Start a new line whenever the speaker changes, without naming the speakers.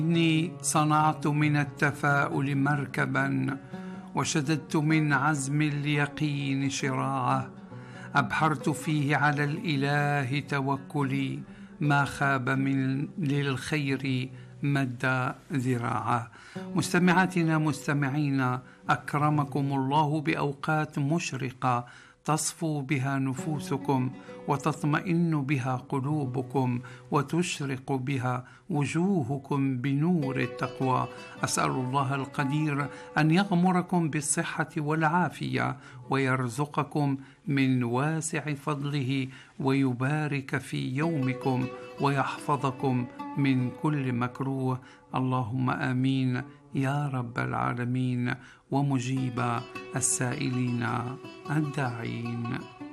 إني صنعت من التفاؤل مركبا، وشددت من عزم اليقين شراعه، أبحرت فيه على الإله توكلي، ما خاب من للخير مد ذراعه. مستمعاتنا مستمعين، أكرمكم الله بأوقات مشرقة تصفو بها نفوسكم، وتطمئن بها قلوبكم، وتشرق بها وجوهكم بنور التقوى. أسأل الله القدير أن يغمركم بالصحة والعافية، ويرزقكم من واسع فضله، ويبارك في يومكم، ويحفظكم من كل مكروه. اللهم آمين يا رب العالمين، ومجيب السائلين الداعين.